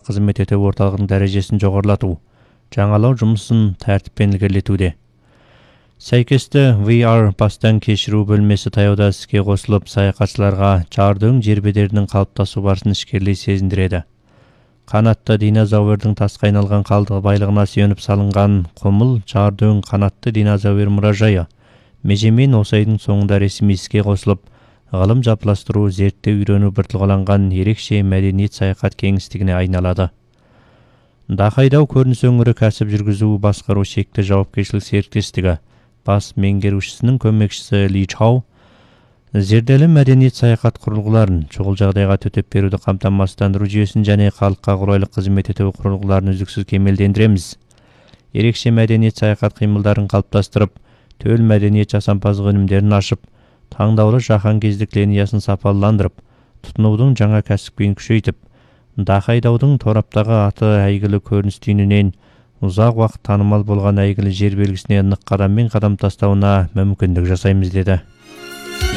қызмет ету орталығының дәрежесін жоғарылату, жаңалау жұмысын тәртіппен ілгерілетуде. Сәйкесті VR бастан кешіру бөлмесі таяуда іске қосылып, саяхатшыларға Чардуң жер бедерінің қалыптасу барысын ішкерлей сезіндіреді. Қанатты динозаврдың тасқа айналған қалдығы байлығына сүйеніп салынған Құмыл Чардуң қанатты динозавр мұражайы межемен осы айдың соңында ресми іске қосылып, ғылым жапыластыру, зерттеу үйрену біртұлғаланған ерекше мәдениет саяхат кеңістігіне айналады. Дахайдау көрініс өңірі кәсіп жүргізу басқару шекті жауапкершілік серіктестігі бас меңгерушісінің көмекшісі Ли Чау, зерделі мәдениет саяхат құрылғыларын, шұғыл жағдайға төтеп беруді қамтамасыздандыру жүйесін және халыққа қолайлы қызмет ету құрылғыларын үздіксіз кемелдендіреміз. Ерекше мәдениет саяхат қимылдарын қалыптастырып, төл мәдениет жасампаздық өнімдерін ашып, таңдаулы жаһан кездік линиясын сапаландырып, тұтынудың жаңа кәсіпкүйін күшейтіп, Дахайдаудың тораптағы аты әйгілі көрініс түйінінен ұзақ уақыт танымал болған әйгілі жер белгісіне нық қадаммен қадам тастауына мүмкіндік жасаймыз деді.